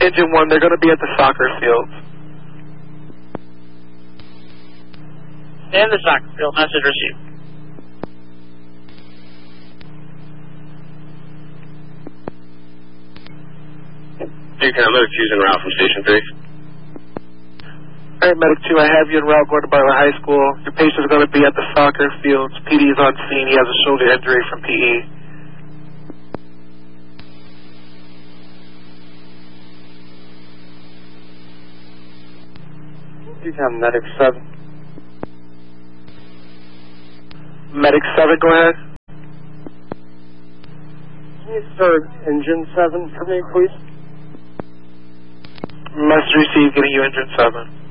Engine 1, they're going to be at the soccer fields. In the soccer field, message received. Decon, Medic 2's en route from Station 3. Alright, Medic 2, I have you en route going to Bartlett High School. Your patient is going to be at the soccer fields. PD is on scene. He has a shoulder injury from PE. Decon, Medic 7. Medic 7, go ahead. Can you start Engine 7 for me, please? Message received, getting you Engine 7.